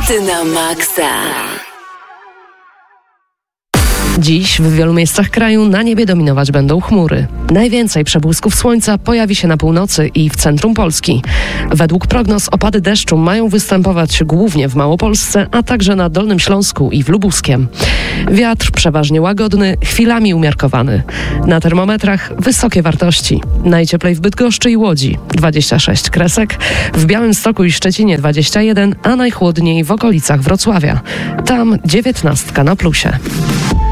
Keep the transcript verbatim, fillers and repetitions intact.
Klimaty na maksa. Dziś w wielu miejscach kraju na niebie dominować będą chmury. Najwięcej przebłysków słońca pojawi się na północy i w centrum Polski. Według prognoz opady deszczu mają występować głównie w Małopolsce, a także na Dolnym Śląsku i w Lubuskiem. Wiatr przeważnie łagodny, chwilami umiarkowany. Na termometrach wysokie wartości. Najcieplej w Bydgoszczy i Łodzi dwadzieścia sześć kresek, w Białymstoku i Szczecinie dwadzieścia jeden, a najchłodniej w okolicach Wrocławia. Tam dziewiętnastka na plusie.